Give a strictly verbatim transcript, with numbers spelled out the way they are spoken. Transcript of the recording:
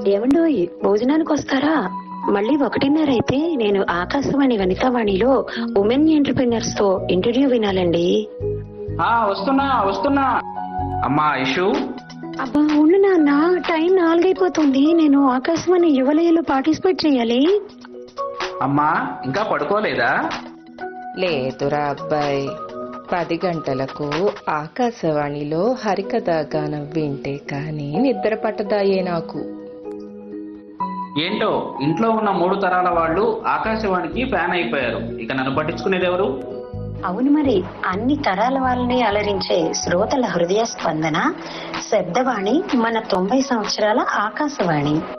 ఏమండోయ్, భోజనానికి వస్తారా? మళ్ళీ ఒకటిన్నర అయితే నేను ఆకాశవాణి వనితావాణిలో ఉమెన్ ఎంటర్ప్రినర్స్ తో ఇంటర్వ్యూ వినాలండి. ఆ వస్తున్నా వస్తున్నా అమ్మా ఇషు. అబ్బా ఉండు నాన్న, టైం నాలుగైపోతుంది. నేను ఆకాశవాణి యువలయలో పార్టిసిపేట్ చేయాలి. అమ్మా ఇంకా పడుకోలేదా? లేదురా అబ్బాయి, పది గంటలకు ఆకాశవాణిలో హరికథ గానం వింటే కానీ నిద్ర పట్టదాయే నాకు. ఏంటో ఇంట్లో ఉన్న మూడు తరాల వాళ్ళు ఆకాశవాణికి ఫ్యాన్ అయిపోయారు. ఇక నన్ను పట్టించుకునేది ఎవరు? అవును మరి, అన్ని తరాల వాళ్ళని అలరించే శ్రోతల హృదయ స్పందన శబ్దవాణి మన తొంభై సంవత్సరాల ఆకాశవాణి.